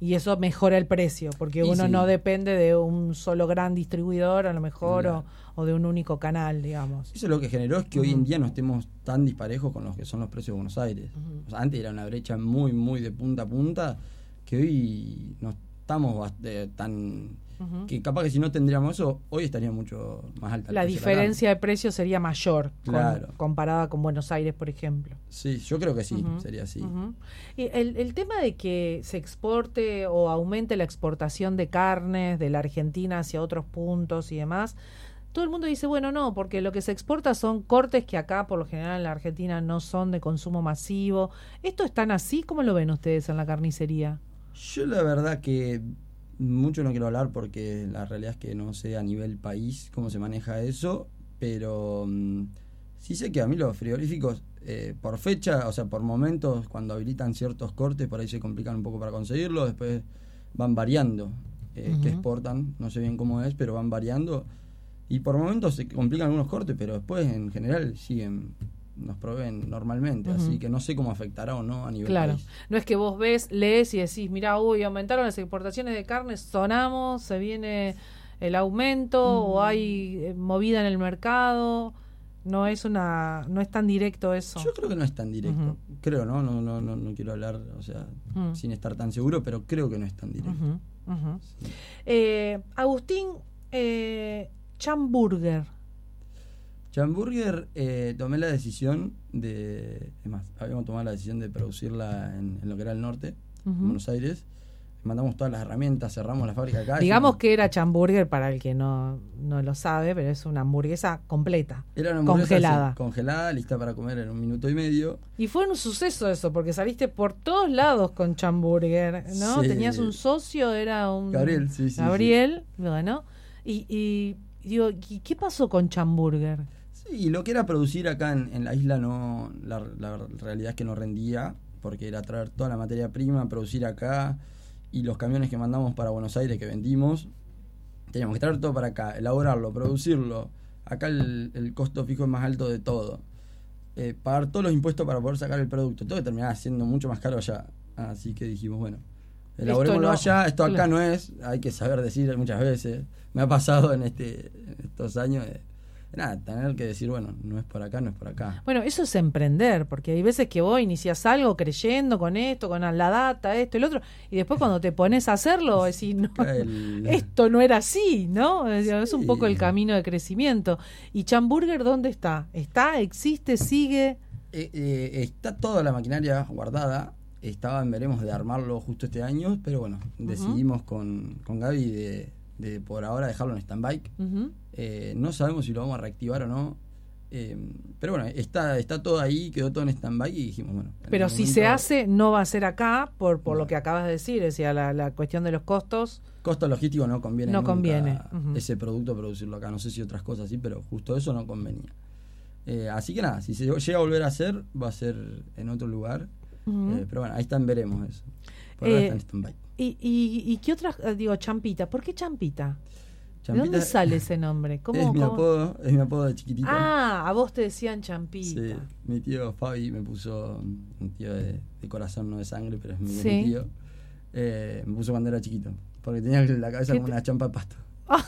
Y eso mejora el precio, porque uno no depende de un solo gran distribuidor, a lo mejor, o de un único canal, digamos. Eso lo que generó es que hoy en día no estemos tan disparejos con los que son los precios de Buenos Aires. O sea, antes era una brecha muy, muy de punta a punta, que hoy no estamos tan... que capaz que si no tendríamos eso, hoy estaría mucho más alta. La diferencia de precio sería mayor, claro, comparada con Buenos Aires, por ejemplo. Sí, yo creo que sí, sería así. Y el tema de que se exporte o aumente la exportación de carnes de la Argentina hacia otros puntos y demás, todo el mundo dice, bueno, no, porque lo que se exporta son cortes que acá, por lo general, en la Argentina no son de consumo masivo. ¿Esto es tan así? ¿Cómo lo ven ustedes en la carnicería? Yo la verdad que mucho no quiero hablar porque la realidad es que no sé a nivel país cómo se maneja eso, pero sí sé que a mí los frigoríficos por fecha, o sea, por momentos, cuando habilitan ciertos cortes, por ahí se complican un poco para conseguirlo, después van variando que exportan, no sé bien cómo es, pero van variando y por momentos se complican algunos cortes, pero después en general nos proveen normalmente, así que no sé cómo afectará o no a nivel país. No es que vos lees y decís, mirá, aumentaron las exportaciones de carne, sonamos, se viene el aumento o hay movida en el mercado. No es tan directo eso. Yo creo que no es tan directo. Creo, no quiero hablar, o sea, sin estar tan seguro, pero creo que no es tan directo. Sí. Agustín, Chamburger. Chamburger, tomé la decisión habíamos tomado la decisión de producirla en lo que era el norte, en Buenos Aires. Mandamos todas las herramientas, cerramos la fábrica acá. Digamos que era Chamburger, para el que no lo sabe, pero es una hamburguesa completa. Era una hamburguesa congelada. Congelada, lista para comer en 1 minuto y medio. Y fue un suceso eso, porque saliste por todos lados con Chamburger, ¿no? Sí. Tenías un socio, era un... Gabriel, sí. Gabriel, bueno. Y digo, ¿qué pasó con Chamburger? Sí, lo que era producir acá en la isla la realidad es que no rendía, porque era traer toda la materia prima, producir acá, y los camiones que mandamos para Buenos Aires que vendimos, teníamos que traer todo para acá, elaborarlo, producirlo. Acá el costo fijo es más alto de todo. Pagar todos los impuestos para poder sacar el producto, todo terminaba siendo mucho más caro allá. Así que dijimos, bueno, elaborémoslo allá, esto acá no es, hay que saber decir muchas veces. Me ha pasado en estos años tener que decir, bueno, no es por acá, no es por acá. Bueno, eso es emprender, porque hay veces que vos inicias algo creyendo con esto, con la data, esto, el otro, y después cuando te pones a hacerlo, decís, no, esto no era así, ¿no? Es un poco el camino de crecimiento. ¿Y Chamburger dónde está? ¿Existe, sigue? Está toda la maquinaria guardada. Veremos de armarlo justo este año, pero bueno, decidimos con Gaby de por ahora dejarlo en stand-by. No sabemos si lo vamos a reactivar o no, pero bueno, está todo ahí, quedó todo en stand-by y dijimos, bueno. Pero si se hace, no va a ser acá, por lo que acabas de decir, es decir, la cuestión de los costos. Costo logístico no conviene. No conviene. Ese producto producirlo acá, no sé si otras cosas sí, pero justo eso no convenía. Así que nada, si se llega a volver a hacer, va a ser en otro lugar. Pero bueno, ahí veremos eso. Por ahora está en stand-by. ¿Y qué otras? Digo, Champita. ¿Por qué Champita? ¿De dónde sale ese nombre? Es mi apodo de chiquitito. Ah, a vos te decían Champita. Sí, mi tío Fabi me puso, un tío de corazón, no de sangre, pero es mi tío. Me puso cuando era chiquito, porque tenía la cabeza como una champa de pasto.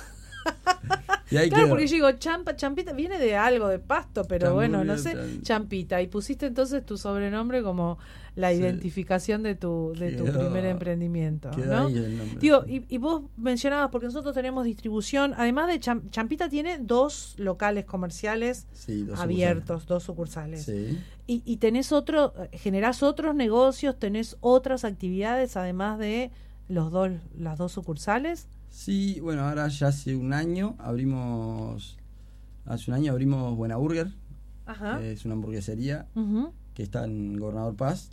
Y ahí claro, quedó. porque yo digo, Champita viene de algo de pasto, pero bueno, no sé, Champita. Y pusiste entonces tu sobrenombre como la identificación de tu primer emprendimiento, ¿no? Ahí el nombre, digo, y vos mencionabas, porque nosotros tenemos distribución, además de Champita tiene 2 locales comerciales abiertos, 2 sucursales. Sí. Y generás otros negocios, tenés otras actividades además de las 2 sucursales. Sí, bueno, ahora ya hace un año abrimos Buena Burger. Ajá. Es una hamburguesería que está en Gobernador Paz.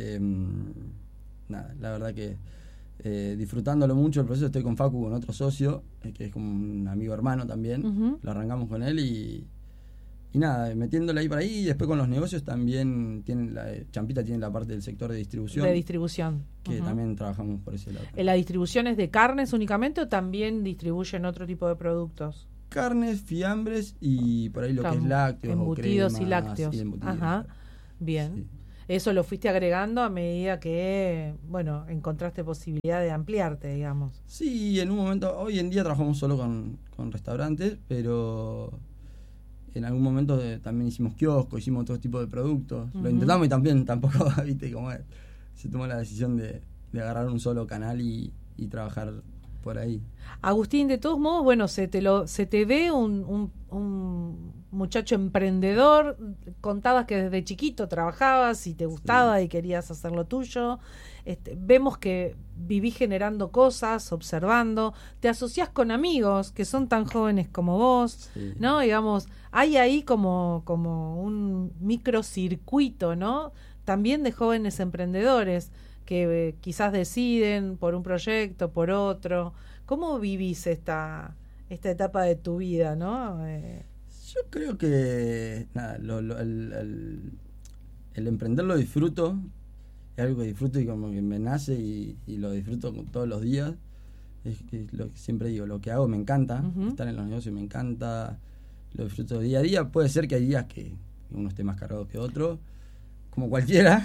La verdad que disfrutándolo mucho el proceso. Estoy con Facu, con otro socio, que es como un amigo hermano también. Lo arrancamos con él y nada, metiéndole ahí para ahí. Y después con los negocios también Champita tiene la parte del sector de distribución. Que también trabajamos por ese lado. ¿La distribución es de carnes únicamente o también distribuyen otro tipo de productos? Carnes, fiambres y por ahí lo que es lácteos, embutidos o cremas, y lácteos. Y embutidos. Ajá, bien. Sí. eso lo fuiste agregando a medida que, bueno, encontraste posibilidad de ampliarte, digamos. Sí, en un momento, hoy en día trabajamos solo con restaurantes, pero en algún momento también hicimos kiosco, hicimos otro tipo de productos. Lo intentamos y también tampoco, viste, como se tomó la decisión de agarrar un solo canal y trabajar por ahí. Agustín, de todos modos, bueno, se te ve un muchacho emprendedor. Contabas que desde chiquito trabajabas y te gustaba y querías hacer lo tuyo. Vemos que vivís generando cosas, observando, te asociás con amigos que son tan jóvenes como vos, ¿no? Digamos, hay ahí como un microcircuito, ¿no? También de jóvenes emprendedores que quizás deciden por un proyecto, por otro. ¿Cómo vivís esta etapa de tu vida, no? Yo creo que nada, el emprender lo disfruto, es algo que disfruto y como que me nace y lo disfruto todos los días. Es lo que siempre digo, lo que hago me encanta, estar en los negocios me encanta, lo disfruto día a día. Puede ser que hay días que uno esté más cargado que otro, como cualquiera,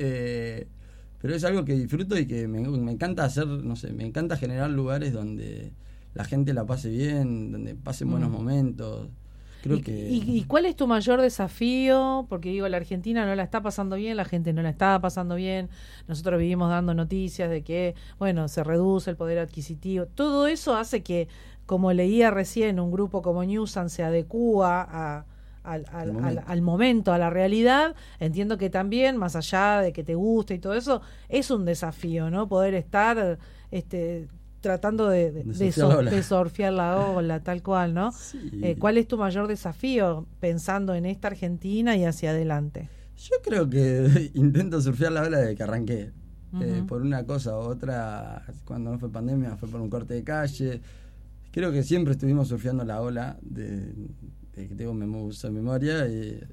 pero es algo que disfruto y que me encanta hacer, no sé, me encanta generar lugares donde la gente la pase bien, donde pasen buenos momentos. Creo ¿Y cuál es tu mayor desafío? Porque digo, la Argentina no la está pasando bien, la gente no la está pasando bien. Nosotros vivimos dando noticias de que, bueno, se reduce el poder adquisitivo. Todo eso hace que, como leía recién, un grupo como Newsan se adecúa al momento, a la realidad. Entiendo que también, más allá de que te guste y todo eso, es un desafío, ¿no? Poder estar tratando de surfear la ola, tal cual, ¿no? Sí. ¿Cuál es tu mayor desafío pensando en esta Argentina y hacia adelante? Yo creo que intento surfear la ola desde que arranqué. Por una cosa u otra, cuando no fue pandemia, fue por un corte de calle. Creo que siempre estuvimos surfeando la ola de que tengo uso de memoria.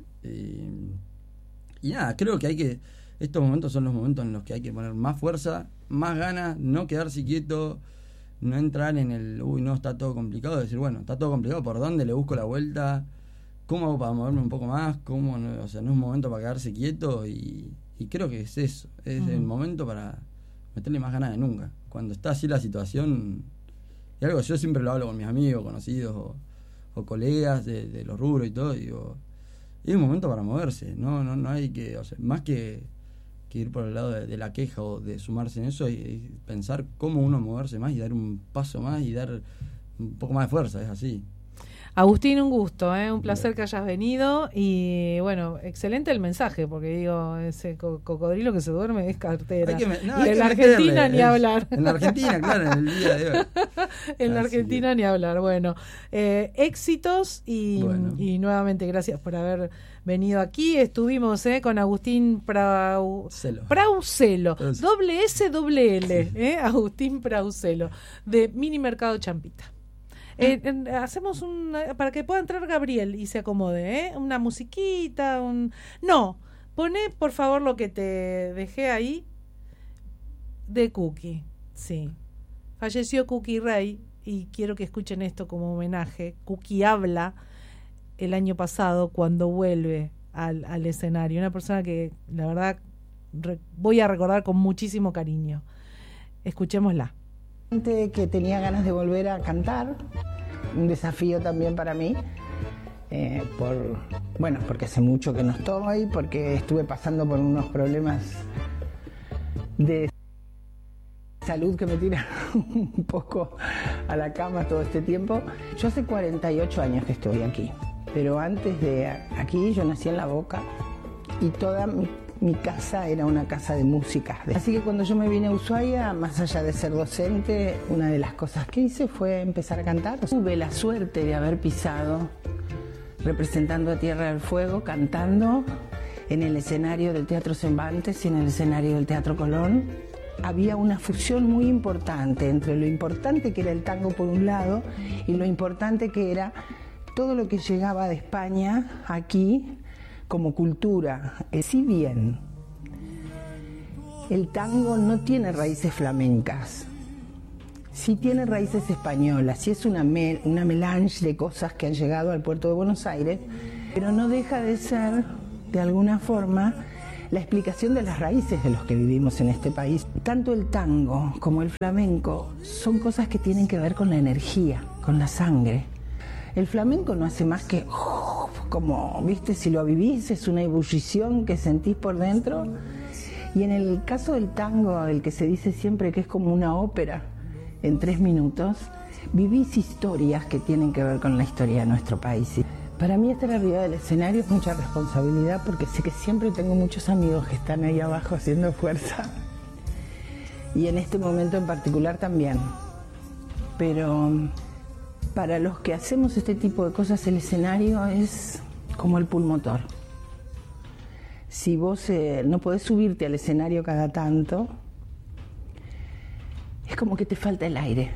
Y nada, creo que estos momentos son los momentos en los que hay que poner más fuerza, más ganas, no quedarse quieto, no entrar en el no, está todo complicado, decir, bueno, está todo complicado, ¿por dónde le busco la vuelta? ¿Cómo hago para moverme un poco más? ¿Cómo no? O sea, no es un momento para quedarse quieto y creo que es eso, es el momento para meterle más ganas de nunca. Cuando está así la situación, y algo yo siempre lo hablo con mis amigos, conocidos o colegas de los rubros y todo, y digo, es un momento para moverse, no hay que, o sea, más que ir por el lado de la queja o de sumarse en eso y pensar cómo uno moverse más y dar un paso más y dar un poco más de fuerza, es así. Agustín, un gusto, un placer que hayas venido y bueno, excelente el mensaje, porque digo, ese cocodrilo que se duerme es cartera. Y en la Argentina ni hablar. En la Argentina, claro, en el día de hoy. En la Argentina ni hablar. Bueno, éxitos y nuevamente gracias por haber venido aquí. Estuvimos con Agustín Prauselo, doble S, doble L, Agustín Prauselo, de Mini Mercado Champita. Hacemos para que pueda entrar Gabriel y se acomode, una musiquita, no, poné por favor lo que te dejé ahí de Cookie. Sí, falleció Cookie Rey y quiero que escuchen esto como homenaje. Cookie habla el año pasado cuando vuelve al escenario, una persona que la verdad voy a recordar con muchísimo cariño. Escuchémosla. Que tenía ganas de cantar, un desafío también para mí, porque hace mucho que no estoy, porque estuve pasando por unos problemas de salud que me tiran un poco a la cama todo este tiempo. Yo hace 48 años que estoy aquí, pero antes de aquí yo nací en La Boca y toda mi casa era una casa de música. Así que cuando yo me vine a Ushuaia, más allá de ser docente, una de las cosas que hice fue empezar a cantar. Tuve la suerte de haber pisado representando a Tierra del Fuego, cantando en el escenario del Teatro Cervantes y en el escenario del Teatro Colón. Había una fusión muy importante entre lo importante que era el tango por un lado y lo importante que era todo lo que llegaba de España aquí como cultura. Si bien el tango no tiene raíces flamencas, sí tiene raíces españolas, sí es una melange de cosas que han llegado al puerto de Buenos Aires, pero no deja de ser, de alguna forma, la explicación de las raíces de los que vivimos en este país. Tanto el tango como el flamenco son cosas que tienen que ver con la energía, con la sangre. El flamenco no hace más que, como, viste, si lo vivís, es una ebullición que sentís por dentro. Y en el caso del tango, el que se dice siempre que es como una ópera en 3 minutos, vivís historias que tienen que ver con la historia de nuestro país. Para mí estar arriba del escenario es mucha responsabilidad porque sé que siempre tengo muchos amigos que están ahí abajo haciendo fuerza. Y en este momento en particular también. Pero para los que hacemos este tipo de cosas, el escenario es como el pulmotor. Si vos no podés subirte al escenario cada tanto, es como que te falta el aire.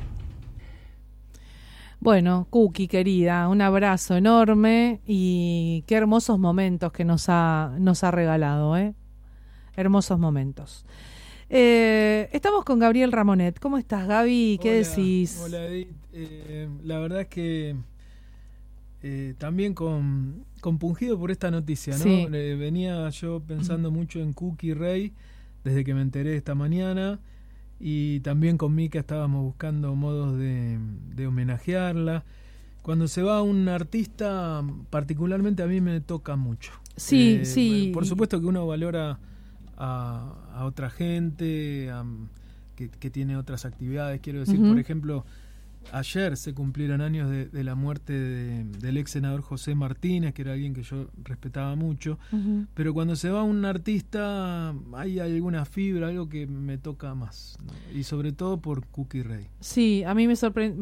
Bueno, Cookie, querida, un abrazo enorme y qué hermosos momentos que nos ha regalado, ¿eh? Hermosos momentos. Estamos con Gabriel Ramonet. ¿Cómo estás, Gaby? ¿Qué decís? Hola, Edith. La verdad es que también compungido por esta noticia, ¿no? Sí. Venía yo pensando mucho en Cookie Rey desde que me enteré esta mañana, y también con Mica estábamos buscando modos de homenajearla. Cuando se va un artista, particularmente a mí me toca mucho. Sí, sí. Por supuesto que uno valora a otra gente que tiene otras actividades. Quiero decir, por ejemplo, ayer se cumplieron años de la muerte del ex senador José Martínez, que era alguien que yo respetaba mucho, pero cuando se va un artista hay alguna fibra, algo que me toca más, ¿no? Y sobre todo por Cookie Rey. Sí, a mí me sorprendió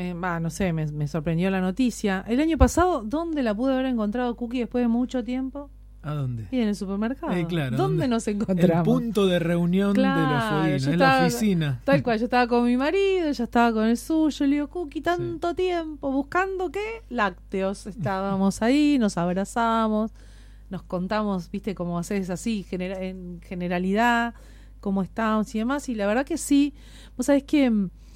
la noticia. El año pasado, ¿dónde la pude haber encontrado Cookie después de mucho tiempo? ¿A dónde? Y en el supermercado. Claro. ¿Dónde nos encontramos? El punto de reunión de los fodinos, es la oficina. Tal cual, yo estaba con mi marido, ella estaba con el suyo, le digo, Cookie, tanto tiempo, ¿buscando qué? Lácteos. Estábamos ahí, nos abrazamos, nos contamos, viste, cómo haces así, en generalidad, cómo estábamos y demás, y la verdad que sí. Vos sabés que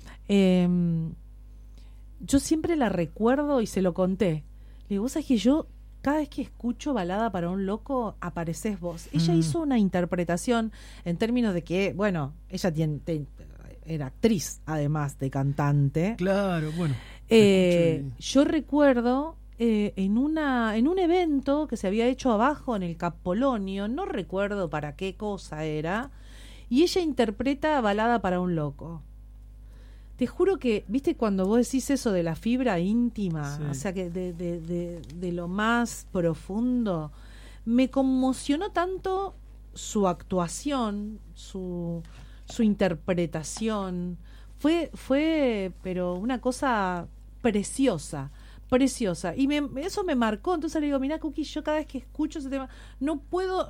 yo siempre la recuerdo y se lo conté. Le digo, vos sabés que yo cada vez que escucho Balada para un loco, apareces vos. Ella hizo una interpretación en términos de que, bueno, ella era actriz, además de cantante. Claro, bueno. Yo recuerdo en un evento que se había hecho abajo en el Cap Polonio, no recuerdo para qué cosa era, y ella interpreta Balada para un loco. Te juro que, viste, cuando vos decís eso de la fibra íntima, o sea, que de lo más profundo, me conmocionó tanto su actuación, su interpretación. Fue, pero una cosa preciosa. Y eso me marcó. Entonces le digo, mirá, Cookie, yo cada vez que escucho ese tema no puedo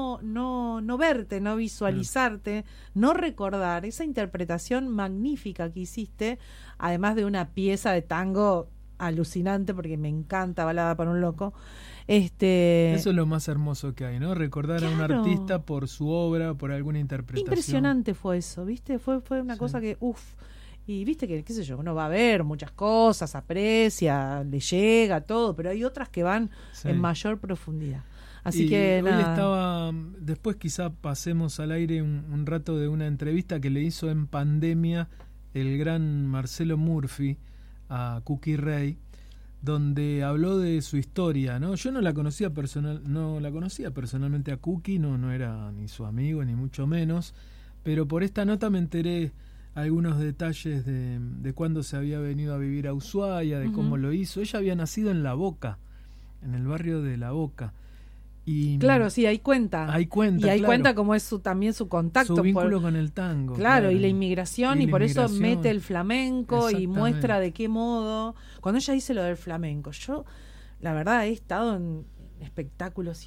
no verte, no visualizarte, no recordar esa interpretación magnífica que hiciste, además de una pieza de tango alucinante, porque me encanta Balada para un loco. Eso es lo más hermoso que hay, ¿no? Recordar a un artista por su obra, por alguna interpretación. Impresionante fue eso, ¿viste? Fue una cosa que, y viste que, qué sé yo, uno va a ver muchas cosas, aprecia, le llega todo, pero hay otras que van en mayor profundidad. Así que hoy nada. Después quizá pasemos al aire un rato de una entrevista que le hizo en pandemia el gran Marcelo Murphy a Cookie Rey, donde habló de su historia, ¿no? Yo no la conocía personalmente a Cookie, no era ni su amigo ni mucho menos, pero por esta nota me enteré algunos detalles de cuándo se había venido a vivir a Ushuaia, de cómo lo hizo. Ella había nacido en La Boca, en el barrio de La Boca. Y claro, sí, ahí cuenta. Y ahí cuenta cómo es también su contacto. Su vínculo con el tango. Claro, y la inmigración, y por eso mete el flamenco y muestra de qué modo. Cuando ella dice lo del flamenco, yo, la verdad, he estado en espectáculos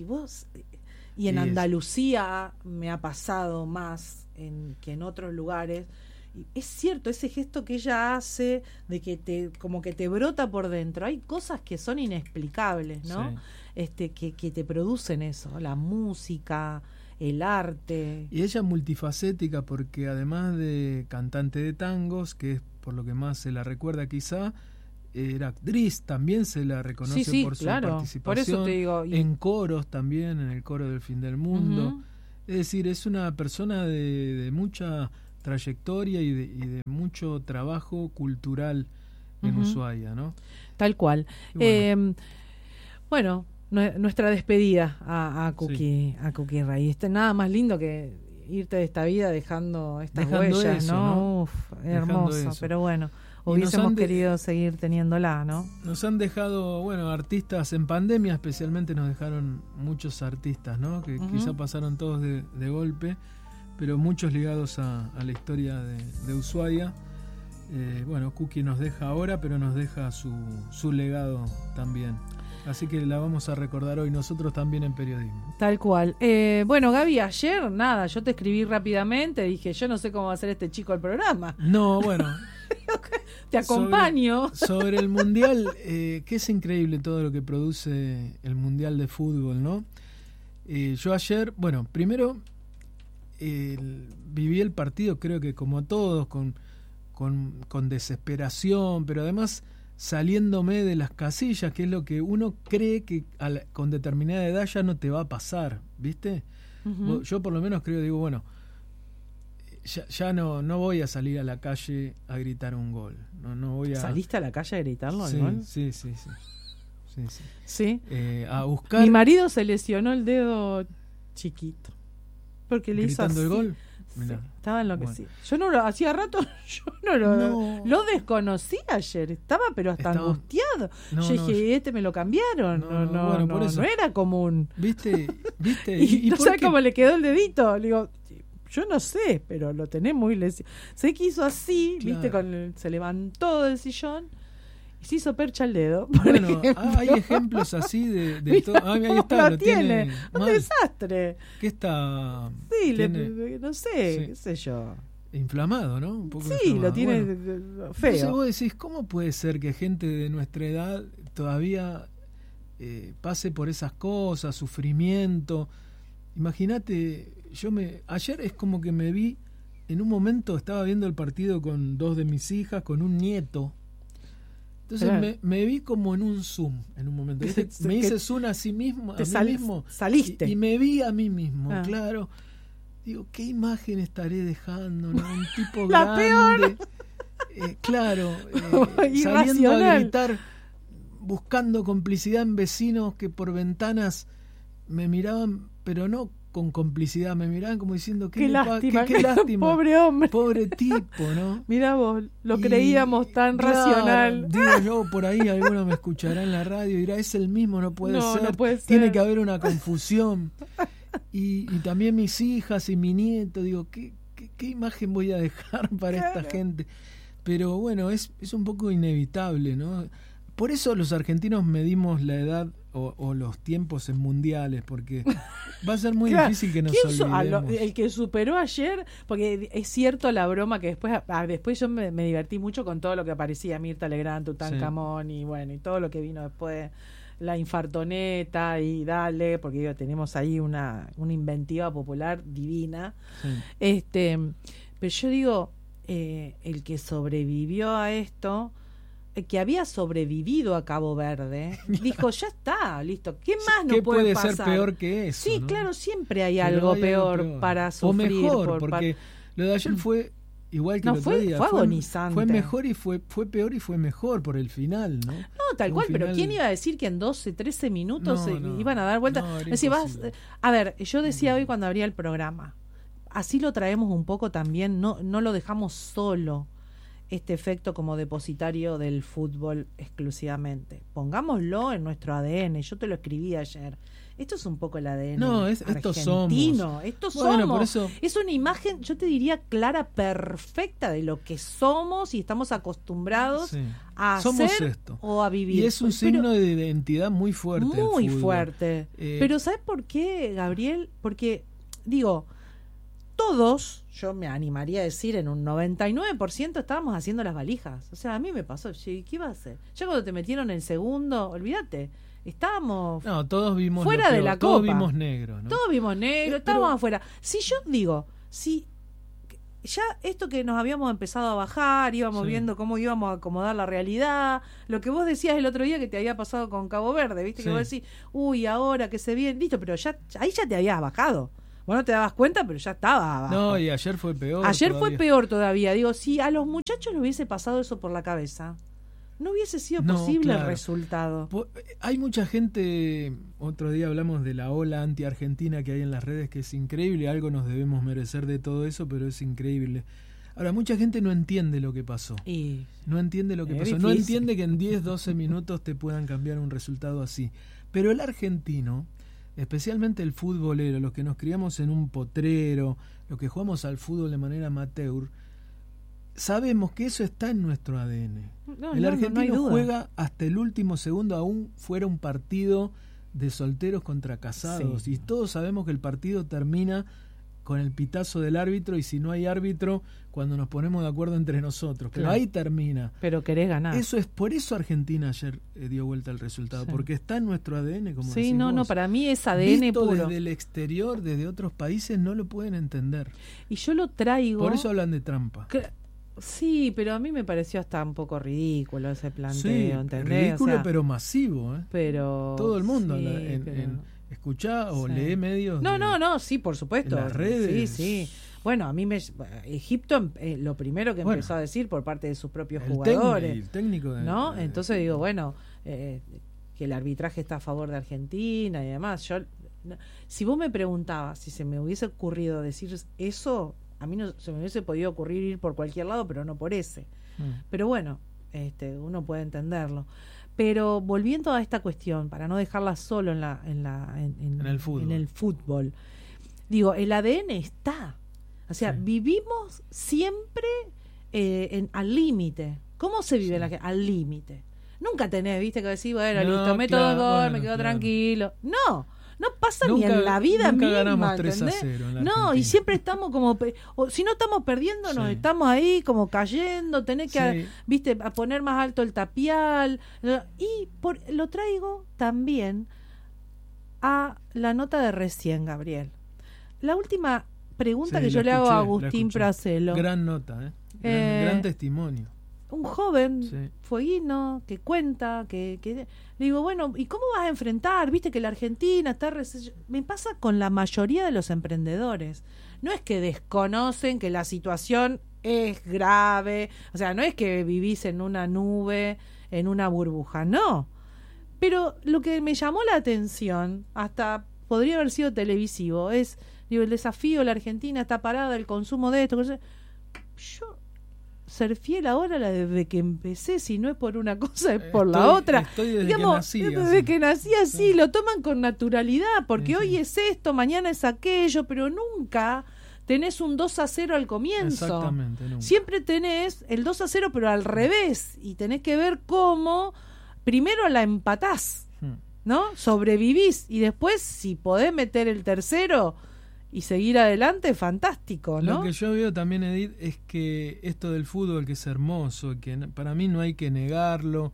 y en Andalucía me ha pasado más que en otros lugares. Y es cierto, ese gesto que ella hace de que como que te brota por dentro. Hay cosas que son inexplicables, ¿no? Que te producen eso, la música, el arte. Y ella es multifacética porque además de cantante de tangos, que es por lo que más se la recuerda quizá, era actriz, también se la reconoce por su participación. Por eso te digo, en coros también, en el coro del Fin del Mundo. Es decir, es una persona de mucha trayectoria y de mucho trabajo cultural en Ushuaia, ¿no? Tal cual. Y Bueno, nuestra despedida a Cookie Rey. Nada más lindo que irte de esta vida dejando estas huellas, eso, ¿no? ¿no? Uf, hermoso, pero bueno, hubiésemos querido seguir teniéndola, ¿no? Nos han dejado, artistas en pandemia, especialmente nos dejaron muchos artistas, ¿no? Que quizá pasaron todos de golpe, pero muchos ligados a la historia de Ushuaia. Cookie nos deja ahora, pero nos deja su legado también. Así que la vamos a recordar hoy nosotros también en periodismo. Tal cual. Gaby, ayer, yo te escribí rápidamente, dije, yo no sé cómo va a ser este chico el programa. No, te acompaño. Sobre el Mundial, que es increíble todo lo que produce el Mundial de fútbol, ¿no? Yo ayer, primero viví el partido, creo que como todos, con desesperación, pero además saliéndome de las casillas, que es lo que uno cree que con determinada edad ya no te va a pasar, ¿viste? Yo por lo menos digo, ya no voy a salir a la calle a gritar un gol. No voy a... ¿Saliste a la calle a gritarlo? Sí, el gol? Sí. A buscar... Mi marido se lesionó el dedo chiquito porque le hizo así. ¿Gritando el gol? Mirá. Sí, estaba enloquecido. Yo no lo hacía rato, lo desconocí ayer, estaba pero hasta angustiado. Yo dije, me lo cambiaron. No era común. ¿Viste? ¿Y no sabes cómo le quedó el dedito? Le digo, yo no sé, pero lo tenés muy lesionado. Sé que hizo así, claro. ¿Viste? Se levantó del sillón y se hizo percha el dedo. Hay ejemplos así de todo. Ahí está, lo tiene un desastre. ¿Qué está? Sí, no sé, qué sé yo. Inflamado, ¿no? Un poco sí, inflamado. Lo tiene feo. Entonces vos decís, ¿cómo puede ser que gente de nuestra edad todavía pase por esas cosas, sufrimiento? Imagínate, ayer es como que me vi, en un momento estaba viendo el partido con 2 de mis hijas, con un nieto. Entonces claro. me vi como en un Zoom en un momento. Me hice Zoom a sí mismo, a mí mismo. Saliste. Y me vi a mí mismo, claro. Digo, ¿qué imagen estaré dejando? ¿No? Un tipo la grande. Peor. Claro. Saliendo a gritar, buscando complicidad en vecinos que por ventanas me miraban, pero no con complicidad, me miraban como diciendo qué lástima, pobre hombre, pobre tipo, ¿no? Mirá vos, creíamos tan racional. Digo yo, por ahí alguno me escuchará en la radio y dirá, es el mismo, no puede ser. No puede ser. Tiene que haber una confusión. Y también mis hijas y mi nieto, digo, ¿qué imagen voy a dejar para esta gente? Pero es un poco inevitable, ¿no? Por eso los argentinos medimos la edad o los tiempos en mundiales, porque va a ser muy difícil que nos olvidemos. El que superó ayer, porque es cierto la broma que después yo me divertí mucho con todo lo que aparecía, Mirta Legrand, Tutankamón y todo lo que vino después, la infartoneta y dale, porque tenemos ahí una inventiva popular divina. Sí. Pero yo digo, el que sobrevivió a esto, que había sobrevivido a Cabo Verde, dijo, ya está, listo, ¿qué más no puede pasar? ¿Qué puede ser peor que eso? Sí, ¿no? Claro, siempre hay algo peor para sufrir. O mejor, porque lo de ayer fue igual que el otro día. Fue agonizante. Fue mejor y fue peor y fue mejor por el final, ¿no? No, tal cual, pero ¿quién iba a decir que en 12, 13 minutos iban a dar vuelta? A ver, yo decía hoy cuando abría el programa, así lo traemos un poco también, no lo dejamos solo, este efecto como depositario del fútbol exclusivamente. Pongámoslo en nuestro ADN. Yo te lo escribí ayer. Esto es un poco el ADN estos argentino. somos. Esto somos. Por eso... Es una imagen, yo te diría, clara, perfecta de lo que somos y estamos acostumbrados a somos hacer esto. O a vivir. Y es un signo de identidad muy fuerte. Muy fuerte. Pero ¿sabes por qué, Gabriel? Porque, todos, yo me animaría a decir, en un 99% estábamos haciendo las valijas. O sea, a mí me pasó, ¿qué iba a hacer? Ya cuando te metieron el segundo, olvídate, estábamos todos vimos fuera de la todos copa. Vimos negro, ¿no? Todos vimos negro, estábamos afuera. Si yo digo, si ya esto que nos habíamos empezado a bajar, íbamos viendo cómo íbamos a acomodar la realidad, lo que vos decías el otro día que te había pasado con Cabo Verde, ¿viste? Que vos decís, ahora que se viene, listo, pero ahí ya te habías bajado. Vos no te dabas cuenta, pero ya estaba abajo. No, y ayer fue peor. Ayer fue peor todavía. Digo, si a los muchachos les hubiese pasado eso por la cabeza, no hubiese sido posible el resultado. Hay mucha gente, otro día hablamos de la ola anti-argentina que hay en las redes, que es increíble, algo nos debemos merecer de todo eso, pero es increíble. Ahora, mucha gente no entiende lo que pasó. No entiende lo que pasó. No entiende que en 10, 12 minutos te puedan cambiar un resultado así. Pero el argentino, especialmente el futbolero, los que nos criamos en un potrero, los que jugamos al fútbol de manera amateur, sabemos que eso está en nuestro ADN. El argentino juega hasta el último segundo, aún fuera un partido de solteros contra casados. Sí. Y todos sabemos que el partido termina con el pitazo del árbitro, y si no hay árbitro, cuando nos ponemos de acuerdo entre nosotros. Pero ahí termina. Pero querés ganar. Eso es, por eso Argentina ayer dio vuelta al resultado, porque está en nuestro ADN, como decís vos. No, para mí es ADN visto puro. Desde el exterior, desde otros países, no lo pueden entender. Y yo lo traigo... Por eso hablan de trampa. Sí, pero a mí me pareció hasta un poco ridículo ese planteo, sí, ¿entendés? Ridículo, pero masivo, ¿eh? Pero todo el mundo escuchá o lee medios. No, sí, por supuesto. En las redes. Sí. Bueno, a mí Egipto lo primero que empezó a decir por parte de sus propios jugadores. El técnico ¿no? Entonces digo, bueno, que el arbitraje está a favor de Argentina y demás. Si vos me preguntabas si se me hubiese ocurrido decir eso, a mí no se me hubiese podido ocurrir ir por cualquier lado, pero no por ese. Pero bueno, uno puede entenderlo. Pero volviendo a esta cuestión, para no dejarla solo en el fútbol, digo, el ADN está. O sea, vivimos siempre al límite. ¿Cómo se vive al límite? Nunca tenés, viste, que decís, bueno, listo, meto dos gol, me quedo tranquilo. No pasa ni en la vida nunca misma, ganamos 3-0 ¿entendés? en la No, Argentina. y siempre estamos como, si no estamos perdiendo, nos estamos ahí como cayendo, tenés que, viste, a poner más alto el tapial. Y lo traigo también a la nota de recién, Gabriel. La última pregunta que yo le hago a Agustín Pracelo. Gran nota, gran testimonio. Un joven fueguino que cuenta, que le digo, bueno, ¿y cómo vas a enfrentar? Viste que la Argentina está... Me pasa con la mayoría de los emprendedores. No es que desconocen que la situación es grave, o sea, no es que vivís en una nube, en una burbuja, no. Pero lo que me llamó la atención, hasta podría haber sido televisivo, es, digo, el desafío, la Argentina está parada, el consumo de esto. Yo ser fiel ahora desde que empecé, si no es por una cosa es por la otra. Estoy desde que nací así, lo toman con naturalidad, porque hoy es esto, mañana es aquello, pero nunca tenés un 2-0 al comienzo. Exactamente, nunca. Siempre tenés el 2-0 pero al revés, y tenés que ver cómo primero la empatás, ¿no? Sobrevivís, y después si podés meter el tercero y seguir adelante, fantástico, ¿no? Lo que yo veo también, Edith, es que esto del fútbol, que es hermoso, que para mí no hay que negarlo,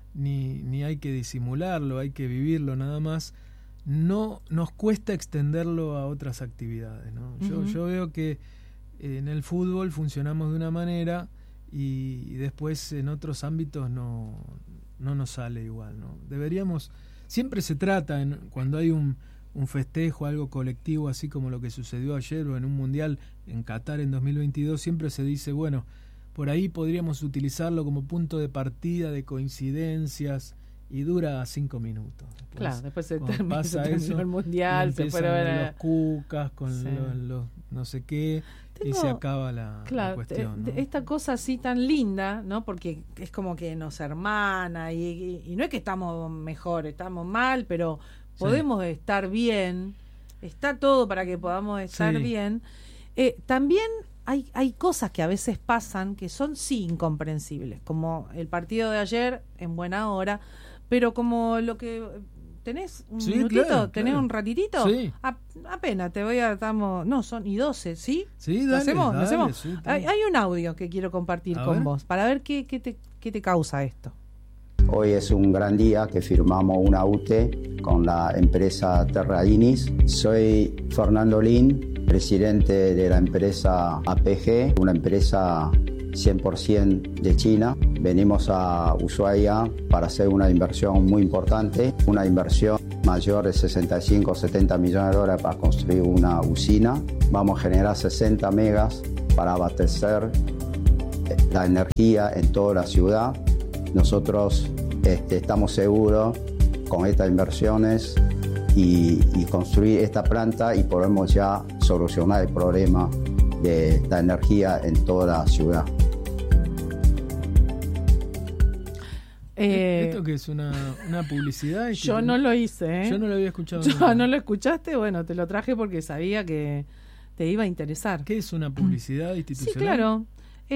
ni hay que disimularlo, hay que vivirlo nada más, no nos cuesta extenderlo a otras actividades, ¿no? Yo veo que en el fútbol funcionamos de una manera y después en otros ámbitos no nos sale igual, ¿no? Deberíamos, siempre se trata, cuando hay un festejo, algo colectivo, así como lo que sucedió ayer o en un mundial en Qatar en 2022, siempre se dice, bueno, por ahí podríamos utilizarlo como punto de partida de coincidencias, y dura 5 minutos. Después se terminó el mundial, se fueron los cucas con los no sé qué, y se acaba la cuestión, ¿no? Esta cosa así tan linda, ¿no? Porque es como que nos hermana, y no es que estamos mejor, estamos mal, pero podemos estar bien, está todo para que podamos estar bien. También hay cosas que a veces pasan que son incomprensibles, como el partido de ayer en buena hora, pero como lo que... ¿Tenés un minutito? ¿Tenés un ratitito? Sí. Apenas te voy a... son y 12, ¿sí? Sí, ¿Lo dale, hacemos? dale, ¿Lo hacemos? sí, Hay un audio que quiero compartir con vos, para ver qué te causa esto. Hoy es un gran día que firmamos una UTE con la empresa Terra Inis. Soy Fernando Lin, presidente de la empresa APG, una empresa 100% de China. Venimos a Ushuaia para hacer una inversión muy importante, una inversión mayor de 65 o 70 millones de dólares para construir una usina. Vamos a generar 60 megas para abastecer la energía en toda la ciudad. Nosotros estamos seguros con estas inversiones y construir esta planta y podemos ya solucionar el problema de la energía en toda la ciudad. ¿Esto que es una publicidad? Yo no lo hice, ¿eh? Yo no lo había escuchado. ¿No lo escuchaste? Bueno, te lo traje porque sabía que te iba a interesar. ¿Qué es una publicidad institucional? Sí, claro.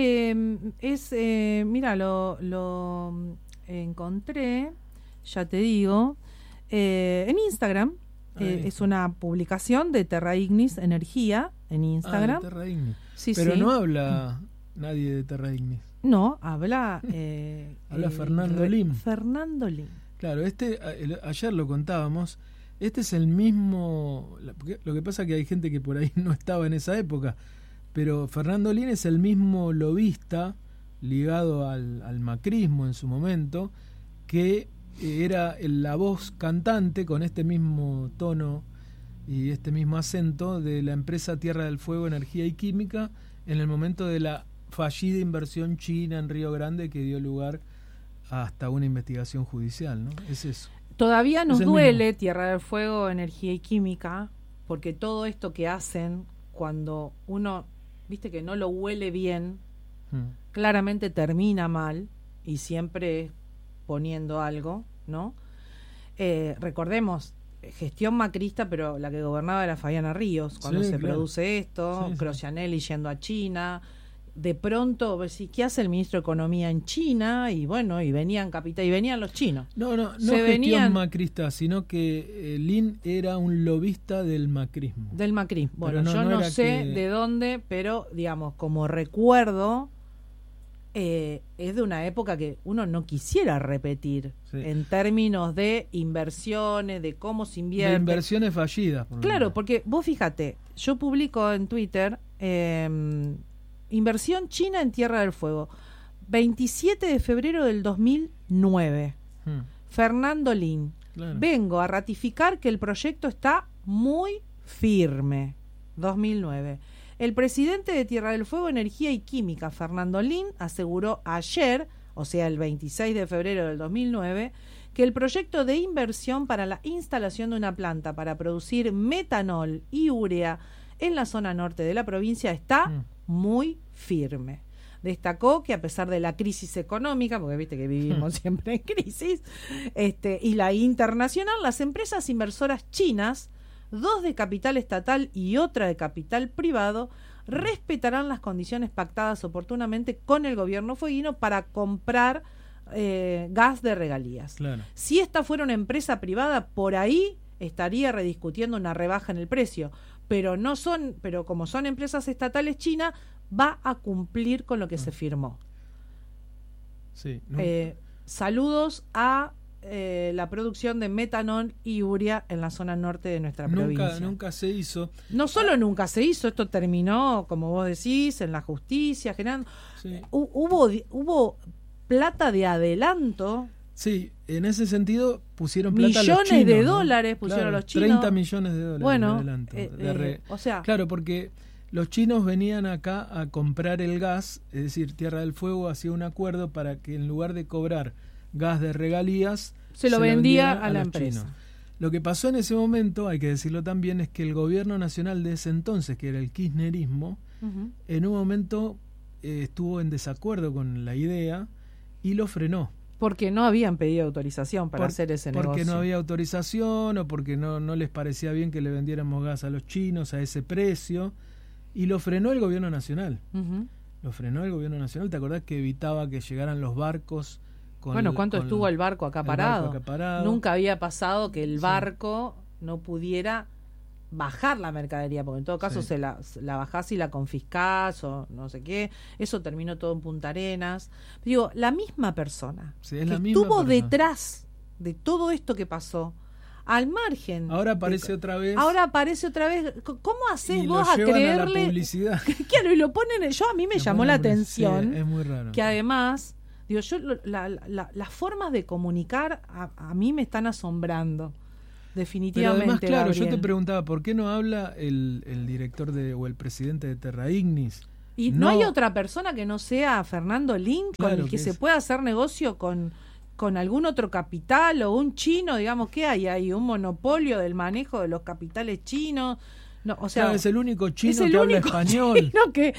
Mira, lo encontré, ya te digo, en Instagram. Es una publicación de Terra Ignis Energía en Instagram. De Terra Ignis. Sí, pero sí. no habla nadie de Terra Ignis. No, habla habla Fernando Lin. Fernando Lin. Claro, ayer lo contábamos. Este es el mismo. Lo que pasa es que hay gente que por ahí no estaba en esa época, pero Fernando Lin es el mismo lobista ligado al macrismo en su momento, que era la voz cantante con este mismo tono y este mismo acento de la empresa Tierra del Fuego Energía y Química en el momento de la fallida inversión china en Río Grande que dio lugar hasta una investigación judicial, ¿no? Es eso. Todavía nos duele Tierra del Fuego Energía y Química, porque todo esto que hacen cuando uno, viste, que no lo huele bien, claramente termina mal y siempre poniendo algo, ¿no? Recordemos, gestión macrista, pero la que gobernaba era Fabiana Ríos, cuando se produce esto, Crocianelli yendo a China, de pronto, ¿qué hace el ministro de Economía en China? Y bueno, y venían los chinos. No gestión macrista, sino que Lin era un lobista del macrismo. Del macrismo. Bueno, yo no sé de dónde, pero digamos, como recuerdo, es de una época que uno no quisiera repetir en términos de inversiones, de cómo se invierte. De inversiones fallidas. Claro, porque vos fíjate, yo publico en Twitter inversión china en Tierra del Fuego, 27 de febrero del 2009. Fernando Lin. Claro. Vengo a ratificar que el proyecto está muy firme. 2009. El presidente de Tierra del Fuego Energía y Química, Fernando Lin, aseguró ayer, o sea el 26 de febrero del 2009, que el proyecto de inversión para la instalación de una planta para producir metanol y urea en la zona norte de la provincia está muy firme. Destacó que a pesar de la crisis económica, porque viste que vivimos siempre en crisis, y la internacional, las empresas inversoras chinas, 2 de capital estatal y otra de capital privado, respetarán las condiciones pactadas oportunamente con el gobierno fueguino para comprar gas de regalías. Claro. Si esta fuera una empresa privada, por ahí estaría rediscutiendo una rebaja en el precio, pero como son empresas estatales chinas, va a cumplir con lo que se firmó. Sí, saludos a la producción de metanol y urea en la zona norte de nuestra provincia. Nunca se hizo. No solo nunca se hizo, esto terminó, como vos decís, en la justicia, generando. Sí. Hubo plata de adelanto. Sí, en ese sentido pusieron plata millones los chinos, de dólares pusieron los chinos. 30 millones de dólares bueno, de adelanto. O sea, claro, porque los chinos venían acá a comprar el gas, es decir, Tierra del Fuego hacía un acuerdo para que en lugar de cobrar gas de regalías, se lo vendía a la empresa. Chinos. Lo que pasó en ese momento, hay que decirlo también, es que el gobierno nacional de ese entonces, que era el kirchnerismo, en un momento estuvo en desacuerdo con la idea y lo frenó. Porque no habían pedido autorización para hacer ese negocio. Porque no había autorización o porque no les parecía bien que le vendiéramos gas a los chinos a ese precio. Y lo frenó el gobierno nacional. Lo frenó el gobierno nacional. ¿Te acordás que evitaba que llegaran los barcos? ¿Cuánto estuvo el barco acá parado? Nunca había pasado que el barco no pudiera bajar la mercadería, porque en todo caso se la bajás y la confiscás o no sé qué. Eso terminó todo en Punta Arenas. Digo, la misma persona que estuvo detrás de todo esto que pasó, al margen. Ahora aparece otra vez. ¿Cómo hacés vos a creerle? A la publicidad. Claro, y lo ponen. A mí me llamó la atención. Sí, es muy raro. Que además, las formas de comunicar a mí me están asombrando. definitivamente. Pero además, claro, Gabriel. yo te preguntaba, ¿por qué no habla el director o el presidente de Terra Ignis? Y no hay otra persona que no sea Fernando Lin con Claro el que que se es. pueda hacer negocio con algún otro capital o un chino, digamos, ¿qué hay? Hay un monopolio del manejo de los capitales chinos. No, o sea, Claro, es el único chino es el que habla único español. chino ¿qué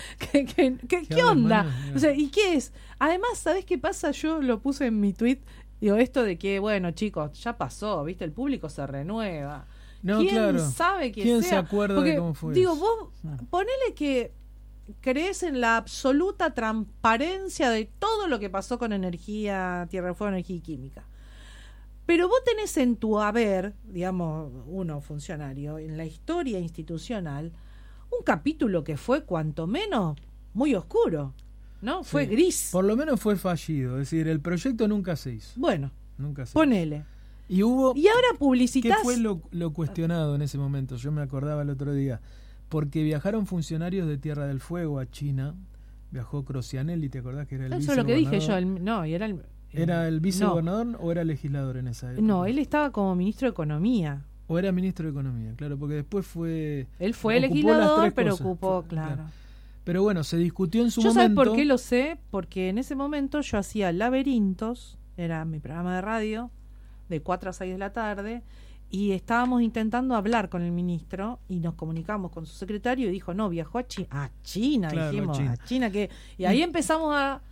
habla onda? español, O sea, ¿y qué es? Además, ¿sabés qué pasa? Yo lo puse en mi tweet, digo, esto de que, bueno, chicos, ya pasó, ¿viste? El público se renueva. No, ¿Quién claro. sabe que ¿Quién sea? se acuerda Porque, de cómo fue digo, eso? vos ponele que crees en la absoluta transparencia de todo lo que pasó con energía, Tierra del Fuego, energía y química. Pero vos tenés en tu haber, digamos, uno funcionario, en la historia institucional, un capítulo que fue cuanto menos muy oscuro, ¿no? Fue Sí. gris. Por lo menos fue fallido, es decir, el proyecto nunca se hizo. Bueno, Nunca se ponele. hizo. Y hubo... Y ahora ¿Qué publicitas. fue lo cuestionado en ese momento? Yo me acordaba el otro día. Porque viajaron funcionarios de Tierra del Fuego a China. Viajó Crocianelli, ¿te acordás que era el Eso es lo que dije yo. vicegobernador? No, y era el. ¿Era el no. vicegobernador o era legislador en esa época? No, él estaba como ministro de Economía. O era ministro de Economía, claro, porque después fue... Él fue ocupó las legislador, tres pero cosas. ocupó, claro. Pero bueno, se discutió en su Yo momento... ¿sabes por qué lo sé? Porque en ese momento yo hacía Laberintos, era mi programa de radio, de 4 a 6 de la tarde, y estábamos intentando hablar con el ministro y nos comunicamos con su secretario y dijo, no, viajó a China. A China, Claro, dijimos, a a China. Que y ahí empezamos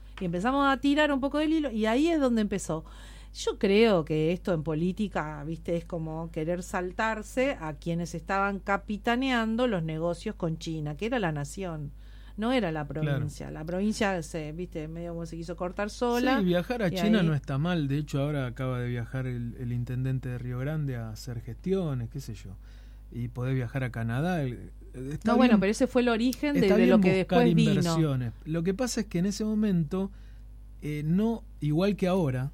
a tirar un poco del hilo y ahí es donde empezó. Yo creo que esto en política, viste, es como querer saltarse a quienes estaban capitaneando los negocios con China, que era la nación, no era la provincia. La provincia, viste, medio como se quiso cortar sola. Sí, viajar a y China ahí- no está mal. De hecho, ahora acaba de viajar el intendente de Río Grande a hacer gestiones, qué sé yo. Y poder viajar a Canadá. Está No, bueno, bien- pero ese fue el origen de está lo bien que buscar después vino. inversiones. Lo que pasa es que en ese momento, no, igual que ahora,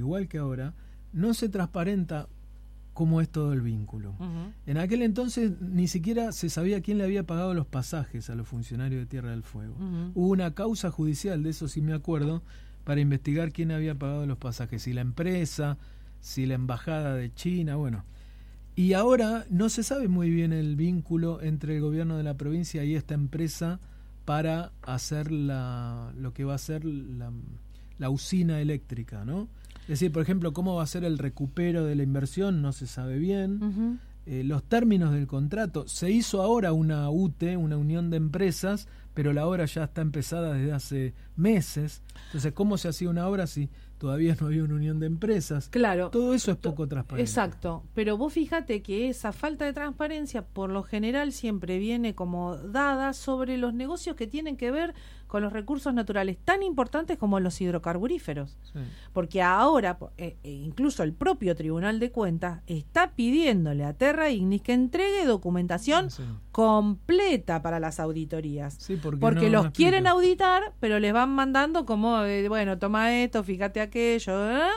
no se transparenta cómo es todo el vínculo. Ujú. En aquel entonces ni siquiera se sabía quién le había pagado los pasajes a los funcionarios de Tierra del Fuego. Ujú. Hubo una causa judicial, de eso sí me acuerdo, para investigar quién había pagado los pasajes, si la empresa, si la embajada de China, bueno. Y ahora no se sabe muy bien el vínculo entre el gobierno de la provincia y esta empresa para hacer lo que va a ser la usina eléctrica, ¿no? Es decir, por ejemplo, cómo va a ser el recupero de la inversión, no se sabe bien. Ujú. Los términos del contrato. Se hizo ahora una UTE, una unión de empresas, pero la obra ya está empezada desde hace meses. Entonces, ¿cómo se hacía una obra si todavía no había una unión de empresas? Claro. Todo eso es poco transparente. Exacto, pero vos fíjate que esa falta de transparencia por lo general siempre viene como dada sobre los negocios que tienen que ver con los recursos naturales tan importantes como los hidrocarburíferos. Sí. Porque ahora, incluso el propio Tribunal de Cuentas está pidiéndole a Terra Ignis que entregue documentación Sí. completa para las auditorías. Sí, porque Porque no los explica. quieren auditar, pero les van mandando como, bueno, toma esto, fíjate aquello.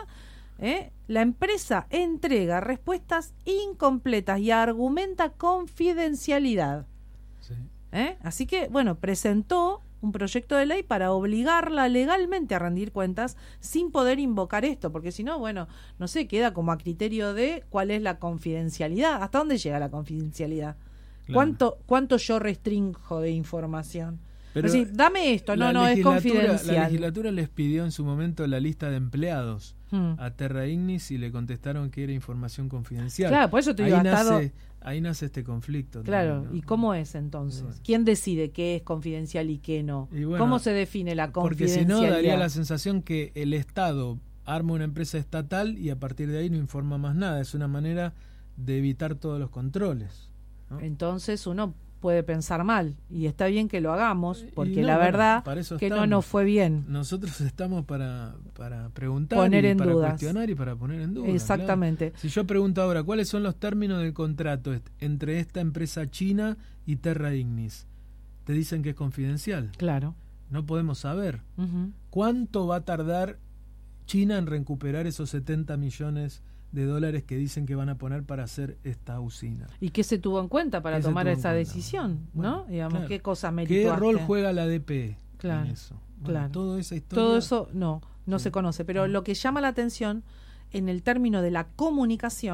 La empresa entrega respuestas incompletas y argumenta confidencialidad. Sí. Así que, bueno, presentó un proyecto de ley para obligarla legalmente a rendir cuentas sin poder invocar esto, porque si no, bueno, no sé, queda como a criterio de cuál es la confidencialidad, hasta dónde llega la confidencialidad. Claro. ¿Cuánto yo restrinjo de información? Pero Es decir, dame esto, la no, es legislatura- confidencial. La legislatura les pidió en su momento la lista de empleados Hmm. a Terra Ignis y le contestaron que era información confidencial. Claro, por eso te digo, ahí nace este conflicto. Claro, también, ¿no? ¿y cómo es entonces? Bueno. ¿Quién decide qué es confidencial y qué no? Y bueno, ¿Cómo se define la Porque si confidencialidad? no, daría la sensación que el Estado arma una empresa estatal y a partir de ahí no informa más nada. Es una manera de evitar todos los controles, ¿no? Entonces uno puede pensar mal y está bien que lo hagamos porque Y no, la bueno, verdad para eso que no estamos. nos fue bien. Nosotros estamos para preguntar Poner y en para dudas. cuestionar y para poner en duda. Exactamente. Claro. Si yo pregunto ahora, ¿cuáles son los términos del contrato entre esta empresa china y Terra Ignis? Te dicen que es confidencial. Claro. No podemos saber. Ujú. ¿Cuánto va a tardar China en recuperar esos 70 millones de dólares que dicen que van a poner para hacer esta usina? ¿Y qué se tuvo en cuenta para ¿Qué se tomar tuvo en esa cuenta? decisión? Bueno, ¿No? Digamos, claro. ¿qué cosa ¿Qué merituaste? rol juega la DPE Claro, en eso? Bueno, claro. toda esa historia. Todo eso no Sí. se conoce, pero lo que llama la atención en el término de la comunicación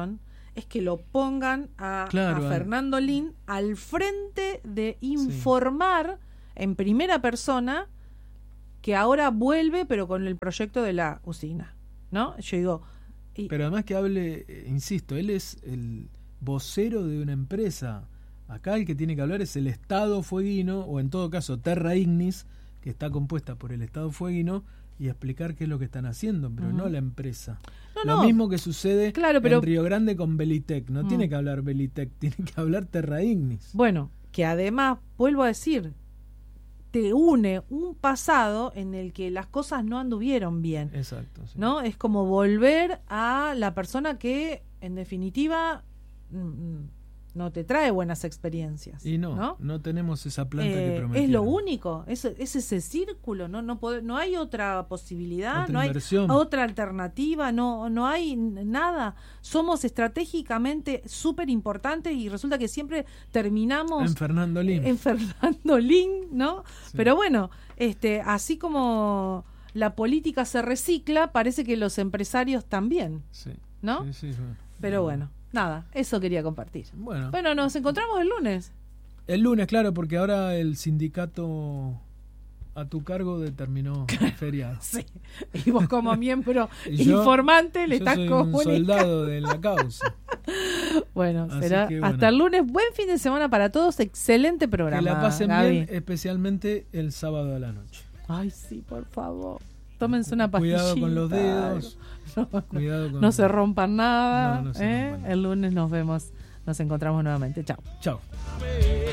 es que lo pongan a Fernando Lin al frente de informar en primera persona que ahora vuelve, pero con el proyecto de la usina, ¿no? Yo digo... Pero además que hable, insisto, él es el vocero de una empresa. Acá el que tiene que hablar es el Estado fueguino, o en todo caso Terra Ignis, que está compuesta por el Estado fueguino, y explicar qué es lo que están haciendo, pero no la empresa. Lo mismo que sucede en Río Grande con Belitec. No tiene que hablar Belitec, tiene que hablar Terra Ignis. Bueno, que además, vuelvo a decir, te une un pasado en el que las cosas no anduvieron bien. Exacto. Sí. ¿No? Es como volver a la persona que, en definitiva, no te trae buenas experiencias. Y no tenemos esa planta que prometieron. Es lo único, es ese círculo, no hay otra posibilidad, otra no inversión. Hay otra alternativa, no hay nada. Somos estratégicamente súper importantes y resulta que siempre terminamos en Fernando Lin, ¿no? Sí. Pero bueno, así como la política se recicla, parece que los empresarios también, ¿no? Sí, Pero bueno. Nada, eso quería compartir. Bueno, nos encontramos el lunes. El lunes, claro, porque ahora el sindicato a tu cargo determinó feriado. Sí, y vos como miembro informante le estás comunicando. Un soldado de la causa. Bueno, será hasta el lunes. Buen fin de semana para todos, excelente programa. Que la pasen Gaby. bien, especialmente el sábado a la noche. Ay, sí, por favor. Tómense una pastillita. Cuidado con los dedos. Cuidado con no se rompan nada. No se rompan nada. El lunes nos vemos. Nos encontramos nuevamente. Chao. Chao.